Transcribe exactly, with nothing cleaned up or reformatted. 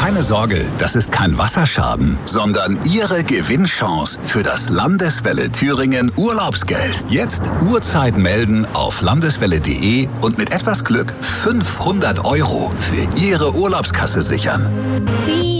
Keine Sorge, das ist kein Wasserschaden, sondern Ihre Gewinnchance für das Landeswelle Thüringen Urlaubsgeld. Jetzt Uhrzeit melden auf landeswelle punkt de und mit etwas Glück fünfhundert Euro für Ihre Urlaubskasse sichern.